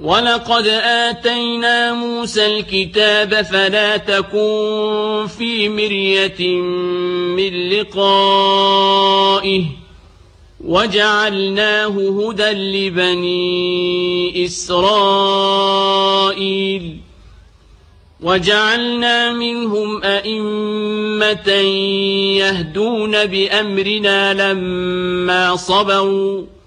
ولقد آتينا موسى الكتاب فلا تكن في مرية من لقائه وجعلناه هدى لبني إسرائيل وجعلنا منهم أئمة يهدون بأمرنا لما صبروا